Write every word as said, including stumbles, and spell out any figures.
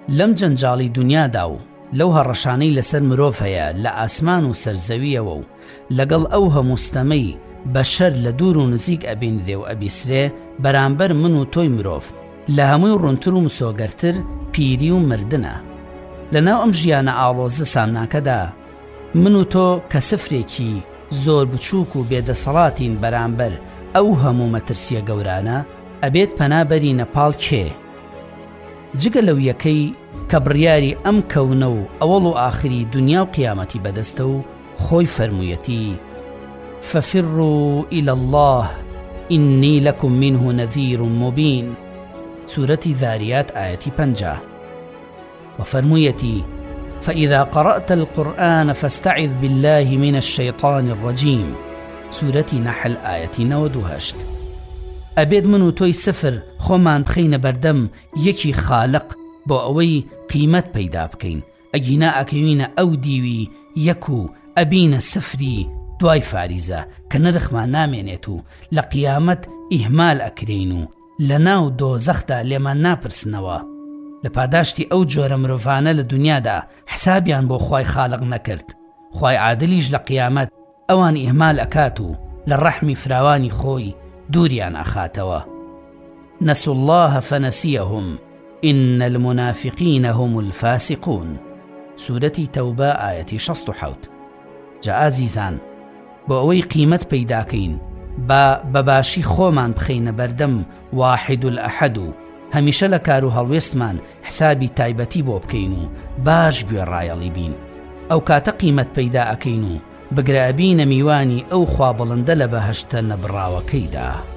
لەم جەنجاڵی دنیادا و لەو هەڕەشانەی لەسەر مرۆڤ هەیە لە ئاسمان و سەرزەویەوە و لەگەڵ ئەو هەمووستەمەی بەشەر لە دوور و نزیک ئەبینرێ و ئەبیسرێ بەرامبەر من و تۆی مرۆڤ لە هەمووی ڕوونتر و مسۆگەرتر پیری و مردنە. لەناو ئەم ژیانە ئاڵۆزە سامناکەدا من و تۆ کە سفرێکی زۆر بچووک و بێدەسەڵاتین بەرامبەر ئەو هەموو مەترسیە گەورانە ئەبێت پەنابەری نەپاڵ کێ؟ جگە لەو یەکەی کە بڕیاری ئەم کەونە و ئەوەڵ و ئاخری دنیا و قیامەتی بەدەستە و خۆی فەرموویەتی فەفروا إلى الله إني لكم منه نذير مبين. سورة ذاريات آية پەنجا. وفرموویەتی فإذا قرأت القرآن فاستعذ بالله من الشيطان الرجيم. سورة نحل آية نود و هەشت. ئەبێت من و تۆی سفر خۆمان بخەینە بەردەم یەکی خالق بۆ ئەوەی قیمەت پەیدا بکەین. ئەگینا ئەکەوینە ئەو دیوی یەک و ئەبینە سفری دوای فاریزە کە نرخمان نامێنێت و لە قیامەت ئیهمال ئەکرین و لە ناو دۆزەخدا لێمان ناپرسنەوە. لە پاداشتی ئەو جۆرە مرۆڤانە لە دنیادا حسابیان بۆ خوای خالق نەکرد. خوای عادلیش لە قیامەت ئەوان ئیهمال ئەکات و لە ڕەحمی فراوانی خۆی دووریان ئەخاتەوە. نسوا الله فنسيهم إن المنافقين هم الفاسقون. سورة توبة آية شەست و حەوت. جا ئازیزان بۆ ئەوەی قیمەت پەیداکەین با بەباشی خۆمان بخەینە بەردەم واحد الأحد و هەمیشە لە کار و هەڵوێستمان حسابی تایبەتی بۆ بکەین و باش گوێڕایەڵی بین. ئەو کاتە قیمەت پەیدا ئەکەین و بگرابینە میوانی ئەو خوا بڵندە لە بەهەشتە نەبڕاوەکەیدا.